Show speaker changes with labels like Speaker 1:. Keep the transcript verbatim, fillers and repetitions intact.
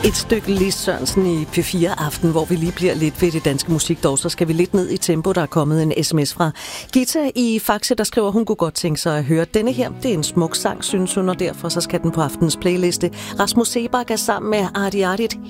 Speaker 1: Et stykke Lis Sørensen i P fire Aften, hvor vi lige bliver lidt ved det danske musik, dog så skal vi lidt ned i tempo. Der er kommet en sms fra Gita i Faxe, der skriver, hun kunne godt tænke sig at høre denne her. Det er en smuk sang, synes hun, og derfor så skal den på aftens playliste. Rasmus Sebak er sammen med Arti Artit